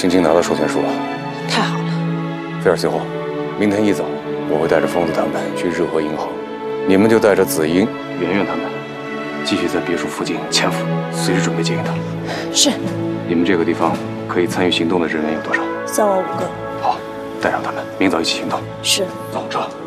青青拿到授权书了， 太好了。 菲尔，随后，明天一早我会带着疯子他们去日和银行，你们就带着子英、圆圆他们，继续在别墅附近潜伏，随时准备接应他。 是。 你们这个地方可以参与行动的人员有多少？ 3万5个。 好，带上他们，明早一起行动。 是。 走，撤。